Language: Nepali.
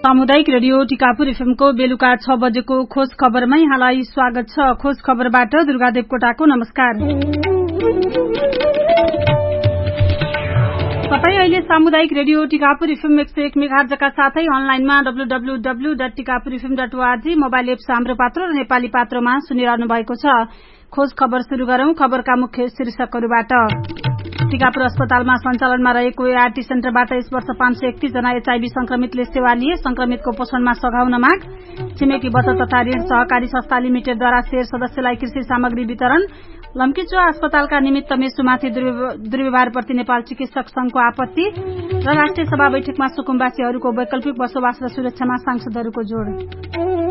सामुदायिक रेडियो टिकापुर एफएमको बेलुका 6 बजेको खोज खबरमा यहाँलाई स्वागत छ। खोज खबरबाट दुर्गा देवकोटाको नमस्कार। तपाई अहिले सामुदायिक रेडियो टिकापुर एफएम 101 मेगाहर्जका साथै अनलाइनमा www.tikapurfm.org मोबाइल एप्स हाम्रो पात्र र नेपाली पात्रमा सुनिरहनु भएको छ। खोज खबर शुरू गरौं। खबरका मुख्य शीर्षकहरुबाट। टिकापुर अस्पतालमा सञ्चालनमा रहेको एआरटी सेन्टरबाट यस वर्ष 531 जना एचआईभी संक्रमितले सेवा लिए। संक्रमितको पोषणमा सघाउन माग। छिमेकी बचत तथा ऋण सहकारी संस्था लिमिटेडद्वारा शेयर सदस्यलाई कृषि सामग्री वितरण। लम्कीचुवा अस्पतालका निमित्त मेसुमाथि दुर्व्यवहारप्रति नेपाल चिकित्सक संघको आपत्ति र राष्ट्रिय सभा बैठकमा सुकुम्बासीहरूको वैकल्पिक बसोबास र सुरक्षामा सांसदहरूको जोड़।